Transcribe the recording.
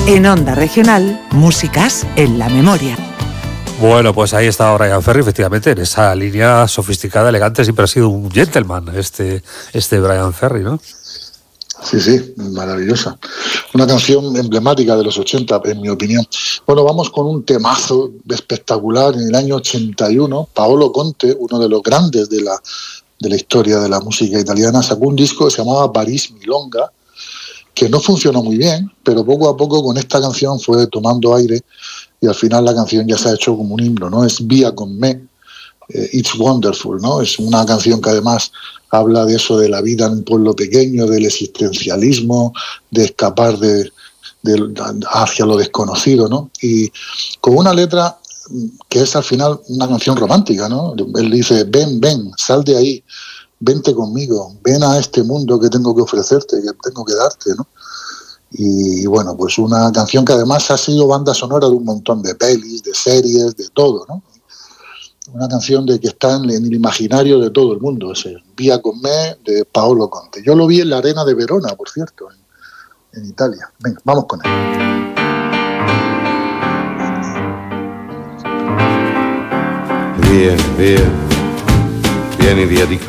En Onda Regional, músicas en la memoria. Bueno, pues ahí está Bryan Ferry, efectivamente, en esa línea sofisticada, elegante, siempre ha sido un gentleman este Bryan Ferry, ¿no? Sí, maravillosa. Una canción emblemática de los 80, en mi opinión. Bueno, vamos con un temazo espectacular. En el año 81, Paolo Conte, uno de los grandes de la historia de la música italiana, sacó un disco que se llamaba París Milonga, que no funcionó muy bien, pero poco a poco con esta canción fue tomando aire y al final la canción ya se ha hecho como un himno, ¿no? Es Via con me, It's Wonderful, ¿no? Es una canción que además habla de eso, de la vida en un pueblo pequeño, del existencialismo, de escapar hacia lo desconocido, ¿no? Y con una letra que es al final una canción romántica, ¿no? Él dice, ven, sal de ahí, vente conmigo, ven a este mundo que tengo que ofrecerte, que tengo que darte, ¿no? Y bueno, pues una canción que además ha sido banda sonora de un montón de pelis, de series, de todo, ¿no? Una canción de que está en el imaginario de todo el mundo, ese Via con me de Paolo Conte. Yo lo vi en la Arena de Verona, por cierto, en Italia. Venga, vamos con él. Vieni via di